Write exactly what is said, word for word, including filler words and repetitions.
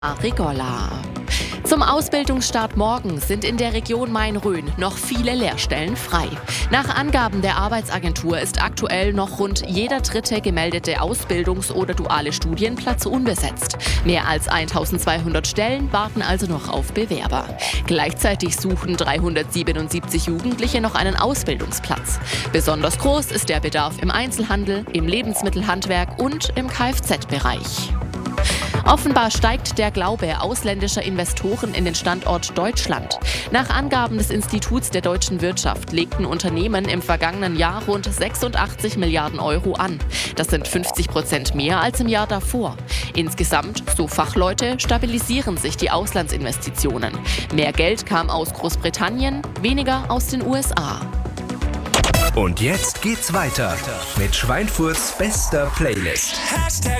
Rigola. Zum Ausbildungsstart morgen sind in der Region Main-Rhön noch viele Lehrstellen frei. Nach Angaben der Arbeitsagentur ist aktuell noch rund jeder dritte gemeldete Ausbildungs- oder duale Studienplatz unbesetzt. Mehr als eintausendzweihundert Stellen warten also noch auf Bewerber. Gleichzeitig suchen dreihundertsiebenundsiebzig Jugendliche noch einen Ausbildungsplatz. Besonders groß ist der Bedarf im Einzelhandel, im Lebensmittelhandwerk und im Kfz-Bereich. Offenbar steigt der Glaube ausländischer Investoren in den Standort Deutschland. Nach Angaben des Instituts der deutschen Wirtschaft legten Unternehmen im vergangenen Jahr rund sechsundachtzig Milliarden Euro an. Das sind fünfzig Prozent mehr als im Jahr davor. Insgesamt, so Fachleute, stabilisieren sich die Auslandsinvestitionen. Mehr Geld kam aus Großbritannien, weniger aus den U S A. Und jetzt geht's weiter mit Schweinfurts bester Playlist.